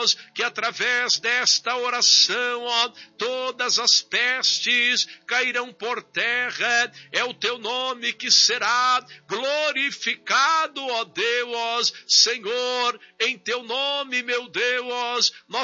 Deus, que através desta oração, ó, todas as pestes cairão por terra. É o teu nome que será glorificado, ó Deus. Senhor, em teu nome, meu Deus, nós